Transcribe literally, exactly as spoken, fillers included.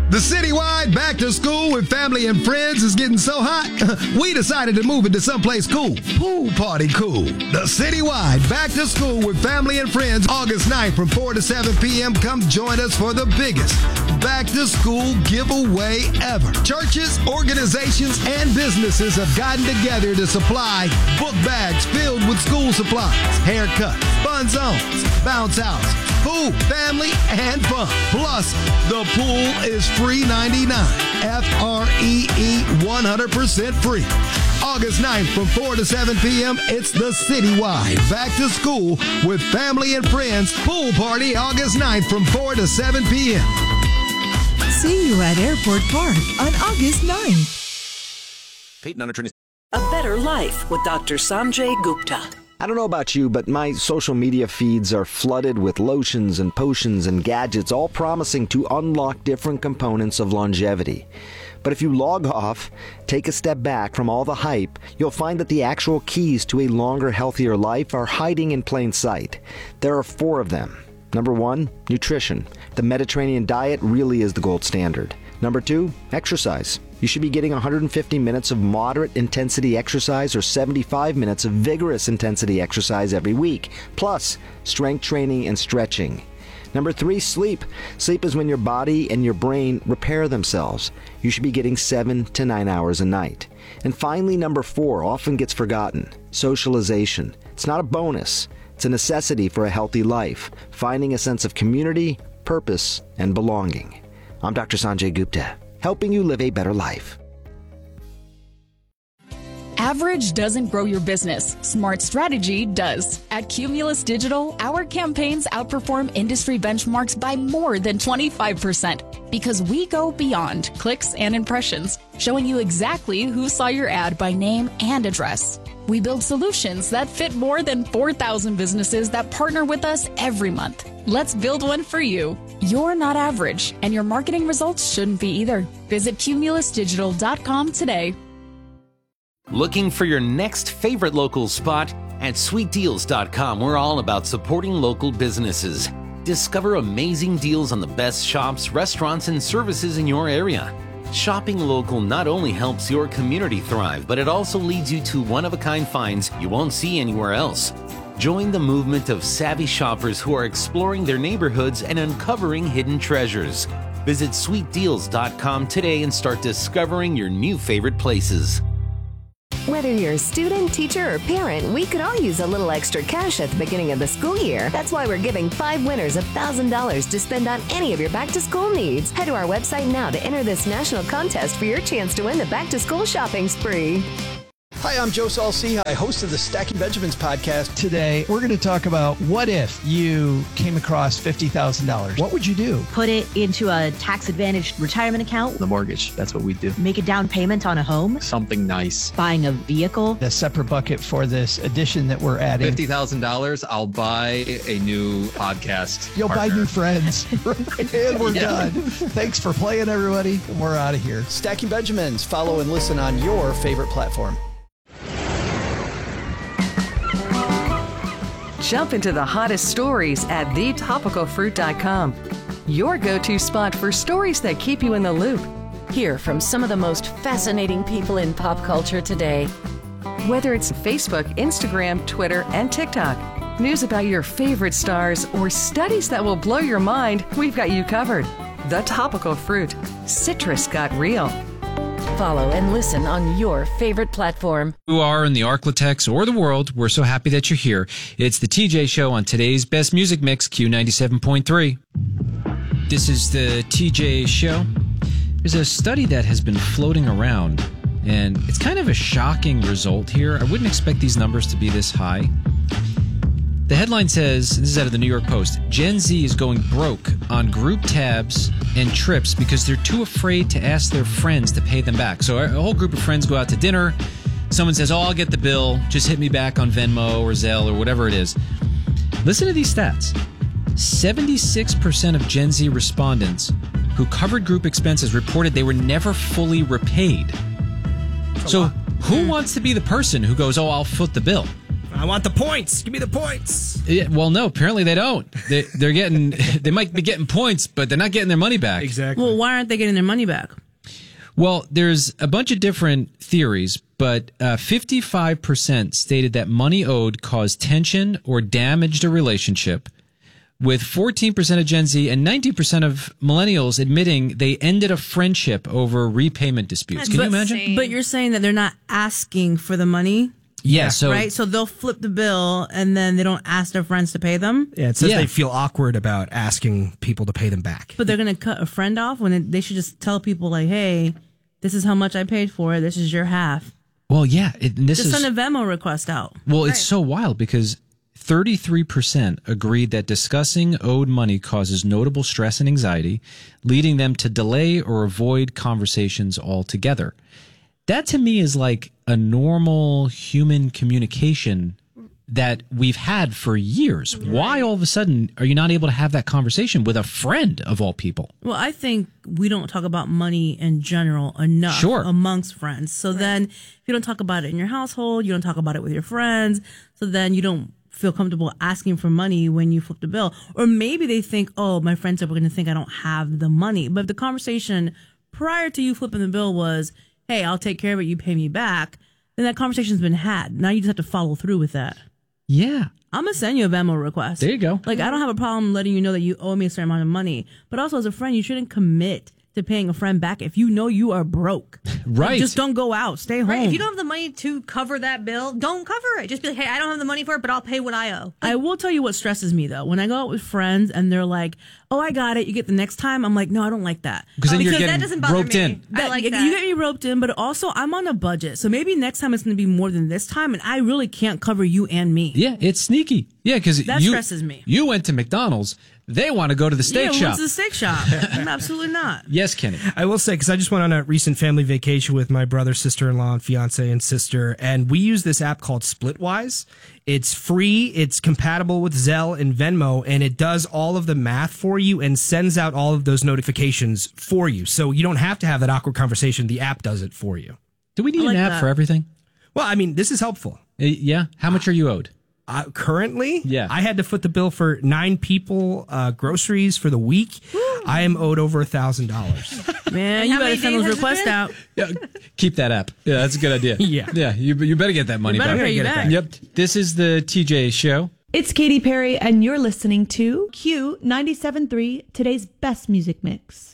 The citywide back to school with family and friends is getting so hot, we decided to move it to someplace cool. Pool party cool. The citywide back to school with family and friends, August ninth from four to seven p.m. Come join us for the biggest back to school giveaway ever. Churches, organizations, and businesses have gotten together to supply book bags filled with school supplies, haircuts, fun zones, bounce houses, food, family, and fun. Plus, the pool is free ninety-nine. F R E E one hundred percent free. August ninth from four to seven p.m. It's the citywide back to school with family and friends pool party August ninth from four to seven p.m. See you at Airport Park on August ninth. Peyton on attorney. A Better Life with Doctor Sanjay Gupta. I don't know about you, but my social media feeds are flooded with lotions and potions and gadgets, all promising to unlock different components of longevity. But if you log off, take a step back from all the hype, you'll find that the actual keys to a longer, healthier life are hiding in plain sight. There are four of them. Number one, nutrition. The Mediterranean diet really is the gold standard. Number two, exercise. You should be getting one hundred fifty minutes of moderate intensity exercise or seventy-five minutes of vigorous intensity exercise every week, plus strength training and stretching. Number three, sleep. Sleep is when your body and your brain repair themselves. You should be getting seven to nine hours a night. And finally, number four, often gets forgotten, socialization. It's not a bonus. It's a necessity for a healthy life, finding a sense of community, purpose, and belonging. I'm Doctor Sanjay Gupta, helping you live a better life. Average doesn't grow your business. Smart strategy does. At Cumulus Digital, our campaigns outperform industry benchmarks by more than twenty-five percent because we go beyond clicks and impressions, showing you exactly who saw your ad by name and address. We build solutions that fit more than four thousand businesses that partner with us every month. Let's build one for you. You're not average, and your marketing results shouldn't be either. Visit cumulus digital dot com today. Looking for your next favorite local spot? At sweet deals dot com, we're all about supporting local businesses. Discover amazing deals on the best shops, restaurants, and services in your area. Shopping local not only helps your community thrive, but it also leads you to one-of-a-kind finds you won't see anywhere else. Join the movement of savvy shoppers who are exploring their neighborhoods and uncovering hidden treasures. Visit sweet deals dot com today and start discovering your new favorite places. Whether you're a student, teacher, or parent, we could all use a little extra cash at the beginning of the school year. That's why we're giving five winners one thousand dollars to spend on any of your back-to-school needs. Head to our website now to enter this national contest for your chance to win the back-to-school shopping spree. Hi, I'm Joe Saul-Sehy, host of the Stacking Benjamins podcast. Today, we're going to talk about what if you came across fifty thousand dollars. What would you do? Put it into a tax-advantaged retirement account. The mortgage, that's what we do. Make a down payment on a home. Something nice. Buying a vehicle. A separate bucket for this addition that we're adding. fifty thousand dollars, I'll buy a new podcast You'll partner. buy new friends. And we're yeah. done. Thanks for playing, everybody. We're out of here. Stacking Benjamins. Follow and listen on your favorite platform. Jump into the hottest stories at the topical fruit dot com. Your go-to spot for stories that keep you in the loop. Hear from some of the most fascinating people in pop culture today. Whether it's Facebook, Instagram, Twitter, and TikTok, news about your favorite stars, or studies that will blow your mind, we've got you covered. The Topical Fruit. Citrus got real. Follow and listen on your favorite platform. You are in the Arklatex or the world, we're so happy that you're here. It's the T J Show on today's Best Music Mix, Q ninety-seven point three. This is the T J Show. There's a study that has been floating around, and it's kind of a shocking result here. I wouldn't expect these numbers to be this high. The headline says, this is out of the New York Post, Gen Z is going broke on group tabs and trips because they're too afraid to ask their friends to pay them back. So a whole group of friends go out to dinner. Someone says, oh, I'll get the bill. Just hit me back on Venmo or Zelle or whatever it is. Listen to these stats. seventy-six percent of Gen Z respondents who covered group expenses reported they were never fully repaid. So who wants to be the person who goes, oh, I'll foot the bill? I want the points. Give me the points. Yeah, well, no, apparently they don't. They, they're getting, they might be getting points, but they're not getting their money back. Exactly. Well, why aren't they getting their money back? Well, there's a bunch of different theories, but uh, fifty-five percent stated that money owed caused tension or damaged a relationship, with fourteen percent of Gen Z and nineteen percent of millennials admitting they ended a friendship over repayment disputes. Can but, you imagine? But you're saying that they're not asking for the money? Yeah, so right, so they'll flip the bill and then they don't ask their friends to pay them. Yeah, it says Yeah. they feel awkward about asking people to pay them back. But they're gonna cut a friend off when it, they should just tell people like, "Hey, this is how much I paid for it. This is your half." Well, yeah, it, and this just is send a Venmo request out. well, it's so wild because thirty-three percent agreed that discussing owed money causes notable stress and anxiety, leading them to delay or avoid conversations altogether. That to me is like a normal human communication that we've had for years. Right. Why all of a sudden are you not able to have that conversation with a friend of all people? Well, I think we don't talk about money in general enough Sure. amongst friends. So right. then if you don't talk about it in your household, you don't talk about it with your friends. So then you don't feel comfortable asking for money when you flip the bill. Or maybe they think, oh, my friends are going to think I don't have the money. But if the conversation prior to you flipping the bill was, hey, I'll take care of it, you pay me back, then that conversation's been had. Now you just have to follow through with that. Yeah. I'm going to send you a Venmo request. There you go. Like, I don't have a problem letting you know that you owe me a certain amount of money. But also, as a friend, you shouldn't commit to paying a friend back if you know you are broke. Right. Like, just don't go out. Stay home. Right. If you don't have the money to cover that bill, don't cover it. Just be like, hey, I don't have the money for it, but I'll pay what I owe. I will tell you what stresses me, though. When I go out with friends and they're like, oh, I got it, you get the next time, I'm like, no, I don't like that. Because then oh, you're because getting that doesn't bother roped me. in. That, I like you that. get me roped in, but also I'm on a budget. So maybe next time it's going to be more than this time, and I really can't cover you and me. Yeah, it's sneaky. Yeah, because That you, stresses me. You went to McDonald's. They want to go to the steak yeah, we shop. went to the steak shop. Absolutely not. Yes, Kenny. I will say, because I just went on a recent family vacation with my brother, sister-in-law, and fiance and sister, and we use this app called Splitwise. It's free, it's compatible with Zelle and Venmo, and it does all of the math for you and sends out all of those notifications for you. So you don't have to have that awkward conversation. The app does it for you. Do we need like an app that. for everything? Well, I mean, this is helpful. Uh, yeah. How much are you owed? Uh, currently, Yeah. I had to foot the bill for nine people uh, groceries for the week. I am owed over a thousand dollars. Man, And you how better many send days those has it requests been? out. Yeah, keep that app. Yeah, that's a good idea. Yeah. Yeah, you, you better get that money better back. pay you Get it back. back. Yep. This is the T J Show. It's Katy Perry, and you're listening to Q ninety-seven point three, today's best music mix.